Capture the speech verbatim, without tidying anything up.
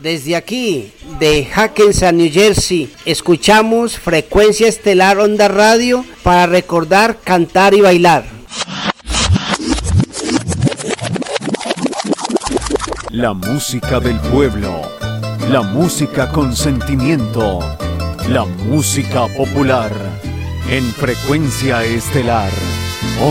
Desde aquí, de Hackensack, New Jersey, escuchamos Frecuencia Estelar Onda Radio para recordar, cantar y bailar. La música del pueblo, la música con sentimiento, la música popular, en Frecuencia Estelar